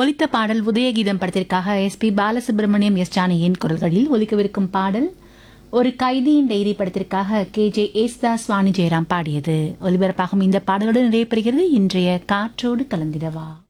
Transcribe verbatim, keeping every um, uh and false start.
ஒலித்த பாடல் உதயகீதம் படத்திற்காக எஸ் பி பாலசுப்ரமணியம் எஸ் ஜானகியின் குரல்களில் ஒலிக்கவிருக்கும் பாடல் ஒரு கைதியின் டைரி படத்திற்காக கே ஜே ஏசுதாஸ் வாணி ஜெயராம் பாடியது. ஒலிபரப்பாகும் இந்த பாடலோடு நிறைவு பெறுகிறது இன்றைய காற்றோடு கலந்திடவா.